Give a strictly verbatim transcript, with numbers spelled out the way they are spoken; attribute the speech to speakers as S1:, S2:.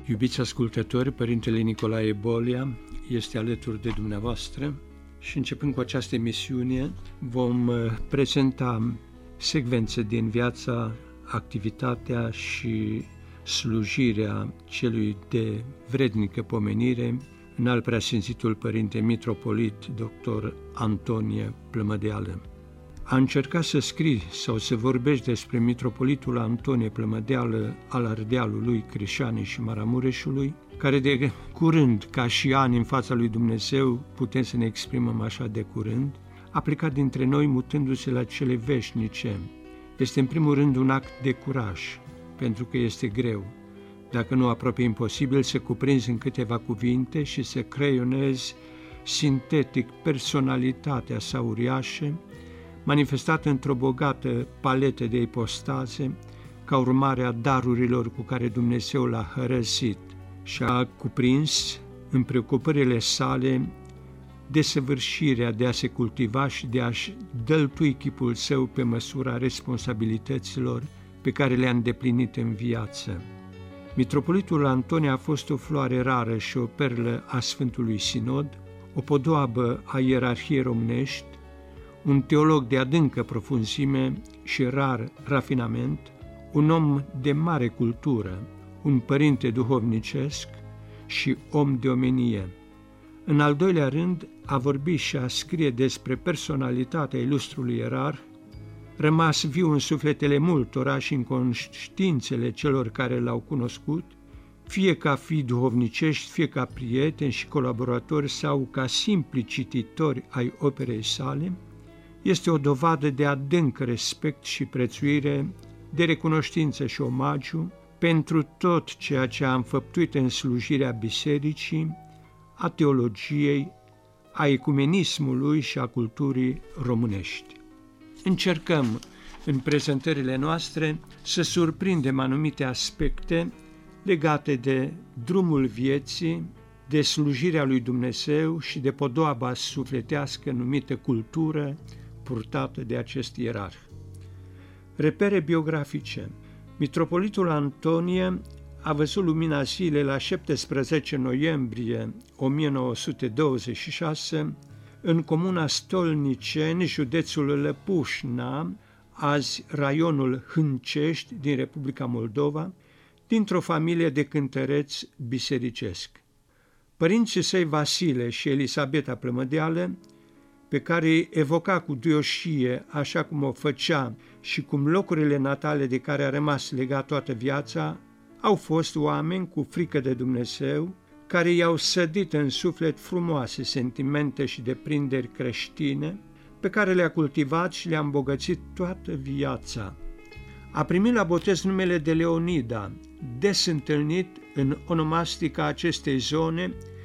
S1: Iubiți ascultători, Părintele Nicolae Bolia este alături de dumneavoastră și începând cu această emisiune vom prezenta secvențe din viața, activitatea și slujirea celui de vrednică pomenire, Înalt Preasfințitul Părinte Mitropolit doctor Antonie Plămădeală. A încerca să scrii sau să vorbești despre Mitropolitul Antonie Plămădeală al Ardealului, Crișanei și Maramureșului, care de curând, ca și ani în fața lui Dumnezeu, putem să ne exprimăm așa de curând, a plecat dintre noi mutându-se la cele veșnice. Este în primul rând un act de curaj, pentru că este greu, dacă nu aproape imposibil, să cuprinzi în câteva cuvinte și să creionezi sintetic personalitatea sa uriașă, manifestată într-o bogată paletă de ipostaze, ca urmare a darurilor cu care Dumnezeu l-a hărăzit și a cuprins în preocupările sale desăvârșirea de a se cultiva și de a-și dăltui chipul său pe măsura responsabilităților pe care le-a îndeplinit în viață. Mitropolitul Antonie a fost o floare rară și o perlă a Sfântului Sinod, o podoabă a ierarhiei românești, un teolog de adâncă profunzime și rar rafinament, un om de mare cultură, un părinte duhovnicesc și om de omenie. În al doilea rând, a vorbi și a scrie despre personalitatea ilustrului ierar, rămas viu în sufletele multora și în conștiințele celor care l-au cunoscut, fie ca fii duhovnicești, fie ca prieteni și colaboratori sau ca simpli cititori ai operei sale, este o dovadă de adânc respect și prețuire, de recunoștință și omagiu pentru tot ceea ce a înfăptuit în slujirea bisericii, a teologiei, a ecumenismului și a culturii românești. Încercăm în prezentările noastre să surprindem anumite aspecte legate de drumul vieții, de slujirea lui Dumnezeu și de podoaba sufletească numită cultură, purtată de acest ierarh. Repere biografice. Mitropolitul Antonie a văzut lumina zilei la șaptesprezece noiembrie o mie nouă sute douăzeci și șase în comuna Stolniceni, județul Lăpușna, azi raionul Hâncești din Republica Moldova, dintr-o familie de cântăreți bisericesc. Părinții săi Vasile și Elisabeta Plămădeală, pe care îi evoca cu duioșie, așa cum o făcea și cum locurile natale de care a rămas legat toată viața, au fost oameni cu frică de Dumnezeu, care i-au sădit în suflet frumoase sentimente și deprinderi creștine, pe care le-a cultivat și le-a îmbogățit toată viața. A primit la botez numele de Leonida, des întâlnit în onomastica acestei zone,